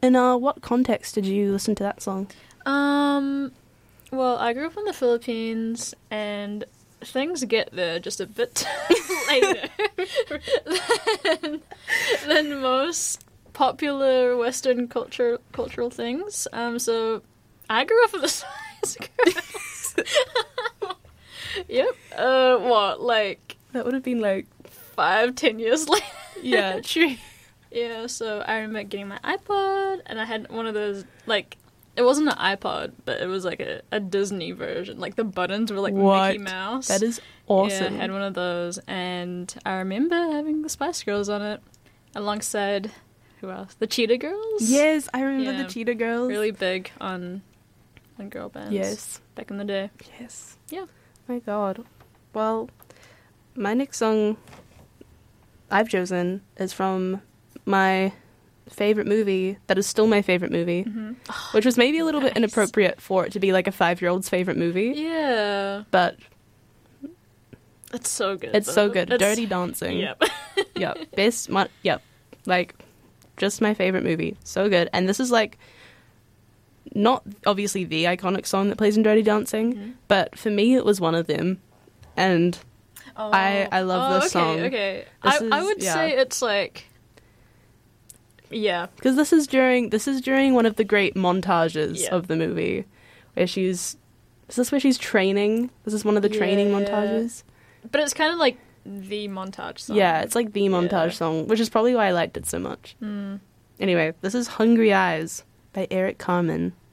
In what context did you listen to that song? Well, I grew up in the Philippines, and things get there just a bit later than most popular Western cultural things. So I grew up with the Spice Girls. Yep. What, like... That would have been like 5-10 years later. Yeah, true. Yeah, so I remember getting my iPod, and I had one of those, like, it wasn't an iPod, but it was like a Disney version. Like, the buttons were like What? Mickey Mouse. That is awesome. Yeah, I had one of those, and I remember having the Spice Girls on it, alongside, who else? The Cheetah Girls? Yes, I remember Yeah. the Cheetah Girls. Really big on girl bands. Yes. Back in the day. Yes. Yeah. My God. Well, my next song I've chosen is from my favorite movie that is still my favorite movie, which was maybe a little bit Nice. inappropriate for it to be like a 5-year-old's favorite movie, Yeah. but It's so good. it's so good. It's- Dirty Dancing. Yep. Yep. Yep. Like, just my favorite movie. So good. And this is like, not obviously the iconic song that plays in Dirty Dancing, but for me it was one of them. And Oh. I love this song. Okay. This I is- would yeah. say it's like, yeah. because this is during one of the great montages Yeah. of the movie, where is this where she's training? This is one of the training Yeah. montages. But it's kind of like the montage song. Yeah, it's like the montage Yeah. song, which is probably why I liked it so much. Mm. Anyway, this is Hungry Eyes by Eric Carmen.